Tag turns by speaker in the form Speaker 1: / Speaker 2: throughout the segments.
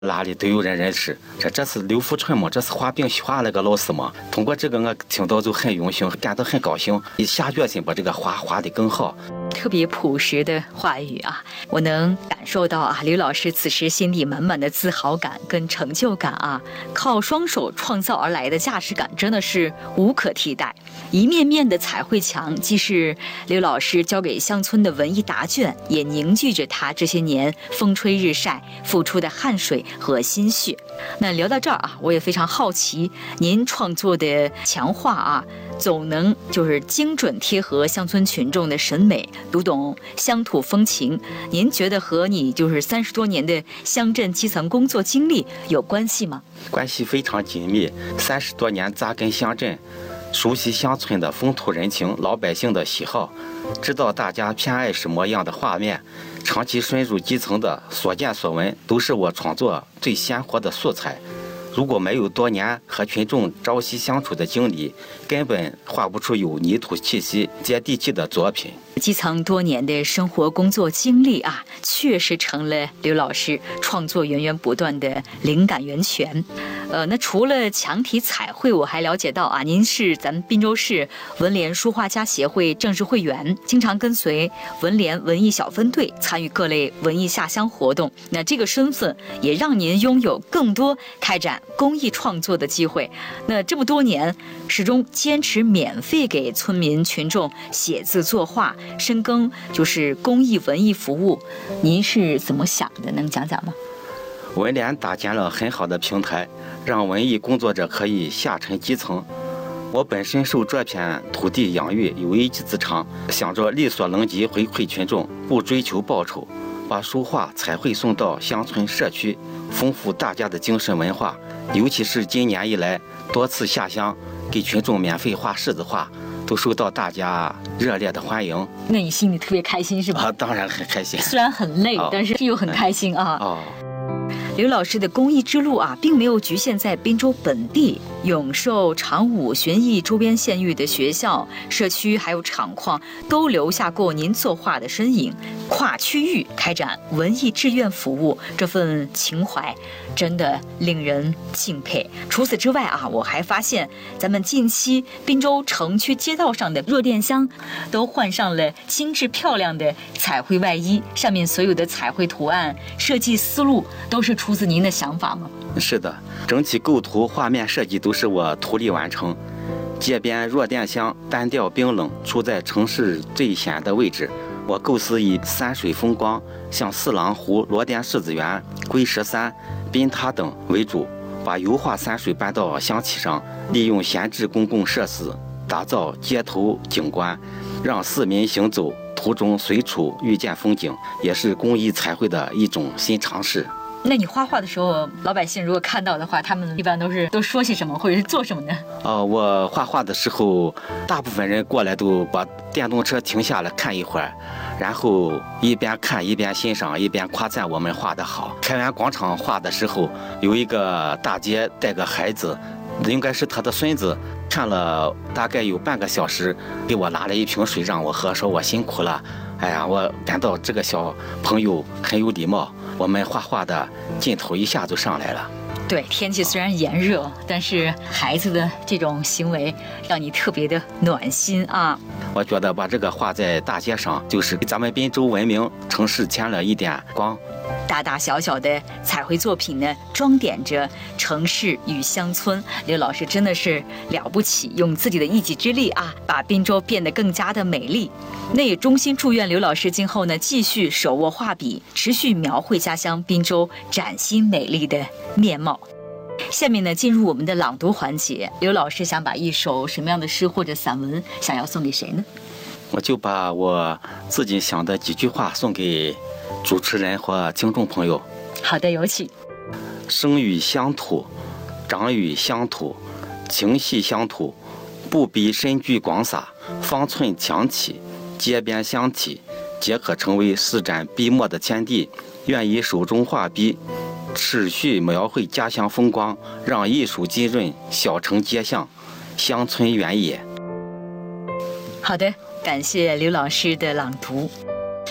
Speaker 1: 哪里都有人认识。这是刘福春嘛，这是画饼画那个老师嘛。通过这个，我听到就很荣幸，感到很高兴，下决心把这个画得更好。
Speaker 2: 特别朴实的话语啊，我能感受到啊，刘老师此时心里满满的自豪感跟成就感啊，靠双手创造而来的价值感真的是无可替代。一面面的彩绘墙，既是刘老师交给乡村的文艺答卷，也凝聚着他这些年风吹日晒付出的汗水和心血。那聊到这儿啊，我也非常好奇，您创作的墙画啊，总能就是精准贴合乡村群众的审美，读懂乡土风情。您觉得和你就是30多年的乡镇基层工作经历有关系吗？
Speaker 1: 关系非常紧密，30多年扎根乡镇，熟悉乡村的风土人情、老百姓的喜好，知道大家偏爱什么样的画面，长期深入基层的所见所闻，都是我创作最鲜活的素材。如果没有多年和群众朝夕相处的经历，根本画不出有泥土气息、接地气的作品。
Speaker 2: 基层多年的生活工作经历啊，确实成了刘老师创作源源不断的灵感源泉。那除了墙体彩绘，我还了解到啊，您是咱们滨州市文联书画家协会正式会员，经常跟随文联文艺小分队参与各类文艺下乡活动。那这个身份也让您拥有更多开展公益创作的机会。那这么多年，始终坚持免费给村民群众写字作画，深耕就是公益文艺服务。您是怎么想的？能讲讲吗？
Speaker 1: 文联搭建了很好的平台，让文艺工作者可以下沉基层。我本身受这片土地养育，有一技之长，想着力所能及回馈群众，不追求报酬，把书画彩绘送到乡村社区，丰富大家的精神文化。尤其是今年以来多次下乡给群众免费画柿子画，都受到大家热烈的欢迎。
Speaker 2: 那你心里特别开心是吧？
Speaker 1: 当然很开心，
Speaker 2: 虽然很累，但是又很开心啊。刘老师的公益之路啊，并没有局限在滨州本地，永寿、长武、旬邑周边县域的学校、社区还有厂矿，都留下过您作画的身影。跨区域开展文艺志愿服务，这份情怀真的令人敬佩。除此之外啊，我还发现咱们近期滨州城区街道上的热电箱都换上了精致漂亮的彩绘外衣，上面所有的彩绘图案设计思路都是出自您的想法吗？
Speaker 1: 是的，整体构图、画面设计都是我独立完成。街边弱电箱单调冰冷，处在城市最显的位置。我构思以山水风光，像四郎湖、罗甸柿子园、龟石山、滨塔等为主，把油画山水搬到乡体上，利用闲置公共设施打造街头景观，让市民行走途中随处遇见风景，也是公益彩绘的一种新尝试。
Speaker 2: 那你画画的时候，老百姓如果看到的话，他们一般都说些什么，或者是做什么呢？
Speaker 1: 我画画的时候，大部分人过来都把电动车停下来看一会儿，然后一边看一边欣赏，一边夸赞我们画得好。开元广场画的时候，有一个大姐带个孩子，应该是她的孙子，看了大概有半个小时，给我拿了一瓶水让我喝，说我辛苦了。哎呀，我感到这个小朋友很有礼貌，我们画画的劲头一下就上来了。
Speaker 2: 对，天气虽然炎热，但是孩子的这种行为让你特别的暖心啊。
Speaker 1: 我觉得把这个画在大街上，就是给咱们滨州文明城市添了一点光。
Speaker 2: 大大小小的彩绘作品呢，装点着城市与乡村。刘老师真的是了不起，用自己的一己之力啊，把滨州变得更加的美丽。那也衷心祝愿刘老师今后呢，继续手握画笔，持续描绘家乡滨州崭新美丽的面貌。下面呢，进入我们的朗读环节。刘老师想把一首什么样的诗或者散文想要送给谁呢？
Speaker 1: 我就把我自己想的几句话送给主持人和听众朋友。
Speaker 2: 好的，有请。
Speaker 1: 生于乡土，长于乡土，情系乡土，不比深居广撒，方寸墙体，街边乡体，皆可成为施展笔墨的天地。愿以手中画笔持续描绘家乡风光，让艺术浸润小城街巷，乡村原野。
Speaker 2: 好的，感谢刘老师的朗读。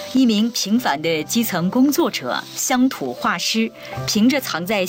Speaker 2: 一名平凡的基层工作者、乡土画师，凭着藏在